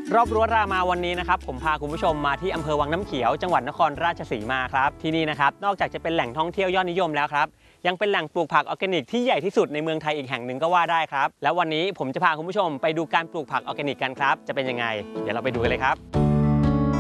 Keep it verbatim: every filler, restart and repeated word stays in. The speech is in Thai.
รอบรั้วรามาวันนี้นะครับผมพาคุณผู้ชมมาที่อำเภอวังน้ำเขียวจังหวัดนครราชสีมาครับที่นี่นะครับนอกจากจะเป็นแหล่งท่องเที่ยวยอดนิยมแล้วครับยังเป็นแหล่งปลูกผักออร์แกนิกที่ใหญ่ที่สุดในเมืองไทยอีกแห่งหนึ่งก็ว่าได้ครับแล้ววันนี้ผมจะพาคุณผู้ชมไปดูการปลูกผักออร์แกนิกกันครับจะเป็นยังไงเดี๋ยวเราไปดูกันเลยครับ